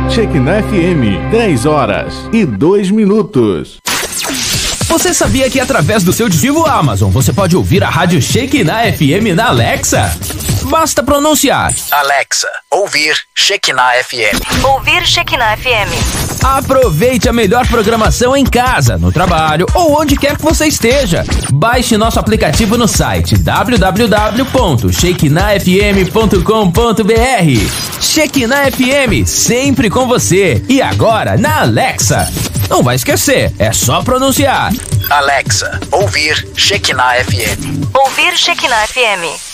Shekinah FM, 10h02. Você sabia que através do seu dispositivo Amazon você pode ouvir a rádio Shekinah FM na Alexa? Basta pronunciar: Alexa, ouvir Shekinah FM. Ouvir Shekinah FM. Aproveite a melhor programação em casa, no trabalho ou onde quer que você esteja. Baixe nosso aplicativo no site www.shekinahfm.com.br. Shekinah FM, sempre com você. E agora na Alexa. Não vai esquecer, é só pronunciar: Alexa, ouvir Shekinah FM. Ouvir Shekinah FM.